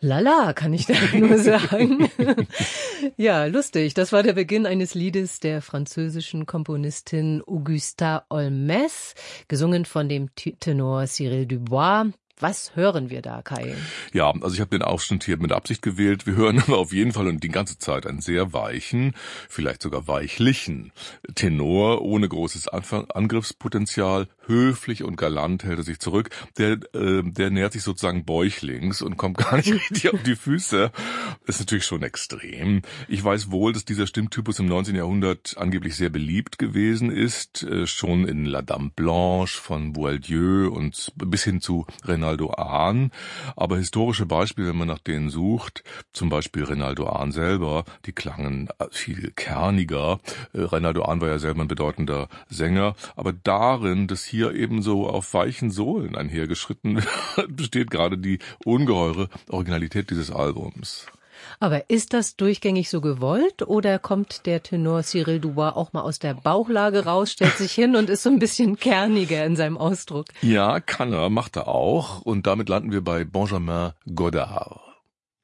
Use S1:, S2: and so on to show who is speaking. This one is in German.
S1: Lala, kann ich da nur sagen. Ja, lustig. Das war der Beginn eines Liedes der französischen Komponistin Augusta Holmes, gesungen von dem Tenor Cyril Dubois. Was hören wir da, Kai?
S2: Ja, also ich habe den Ausschnitt hier mit Absicht gewählt. Wir hören aber auf jeden Fall und die ganze Zeit einen sehr weichen, vielleicht sogar weichlichen Tenor, ohne großes Angriffspotenzial. Höflich und galant hält er sich zurück. Der nähert sich sozusagen bäuchlings und kommt gar nicht richtig auf die Füße. Das ist natürlich schon extrem. Ich weiß wohl, dass dieser Stimmtypus im 19. Jahrhundert angeblich sehr beliebt gewesen ist. Schon in La Dame Blanche von Boieldieu und bis hin zu Reynaldo Hahn. Aber historische Beispiele, wenn man nach denen sucht, zum Beispiel Reynaldo Hahn selber, die klangen viel kerniger. Reynaldo Hahn war ja selber ein bedeutender Sänger. Aber darin, dass hier ebenso auf weichen Sohlen einhergeschritten besteht gerade die ungeheure Originalität dieses Albums.
S1: Aber ist das durchgängig so gewollt oder kommt der Tenor Cyril Dubois auch mal aus der Bauchlage raus, stellt sich hin und ist so ein bisschen kerniger in seinem Ausdruck?
S2: Ja, kann er, macht er auch. Und damit landen wir bei Benjamin Godard.